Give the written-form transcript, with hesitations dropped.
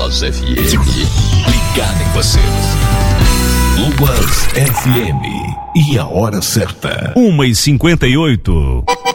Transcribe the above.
Luas FM. Ligado em você. Luas FM. E a hora certa. 1h58.